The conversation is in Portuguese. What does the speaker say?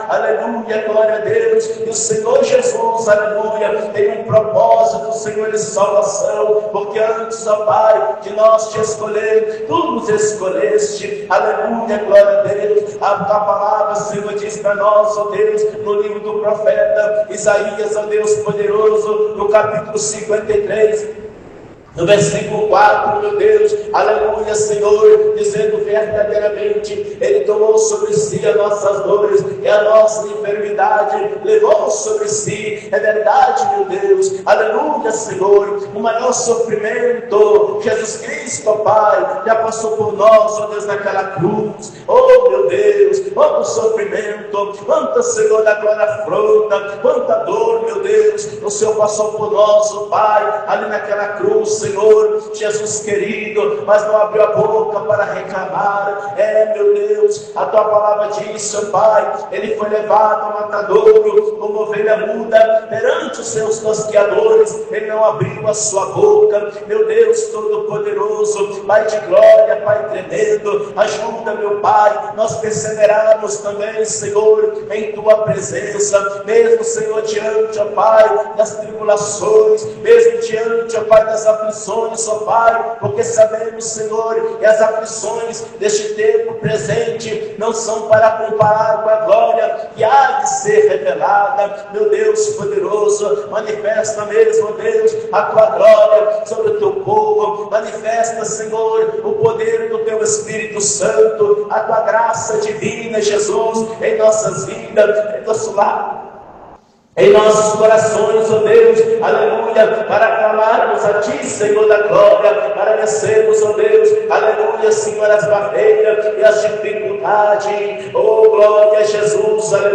aleluia, glória a Deus. E o Senhor Jesus, aleluia, tem um propósito, Senhor, de salvação, porque antes, ó Pai, que nós te escolhemos, tu nos escolheste, aleluia, glória a Deus. A tua palavra, Senhor, diz para nós, ó Deus, no livro do profeta Isaías, ó Deus poderoso, no capítulo 53, no versículo 4, meu Deus, aleluia, Senhor, dizendo verdadeiramente, Ele tomou sobre si as nossas dores e a nossa enfermidade, levou sobre si, é verdade, meu Deus, aleluia, Senhor, o maior sofrimento, Jesus Cristo, Pai, já passou por nós, ó Deus, naquela cruz, oh meu Deus, quanto sofrimento, quanta, Senhor, da glória afronta, quanta dor, meu Deus, o Senhor passou por nós, ó Pai, ali naquela cruz, Senhor, Jesus querido, mas não abriu a boca para reclamar. Meu Deus, a tua palavra diz, seu Pai, ele foi levado ao matadouro como ovelha muda perante os seus tosqueadores, ele não abriu a sua boca. Meu Deus todo-poderoso, Pai de glória, Pai tremendo, ajuda, meu Pai, nós perseveramos também, Senhor, em tua presença, mesmo, Senhor, diante, ó Pai, das tribulações, mesmo diante, ó Pai, das aflições, ó Pai, porque sabemos, Senhor, que as aflições deste tempo presente não são para comparar com a glória que há de ser revelada. Meu Deus poderoso, manifesta mesmo, Deus, a tua glória sobre o teu povo, manifesta, Senhor, o poder do teu Espírito Santo, a tua graça divina, Jesus, em nossas vidas, em nosso lar, em nossos corações, ó Deus, aleluia, para clamarmos a Ti, Senhor da glória, para vencermos, ó Deus, aleluia, Senhor, as barreiras e as dificuldades, oh glória a Jesus, aleluia.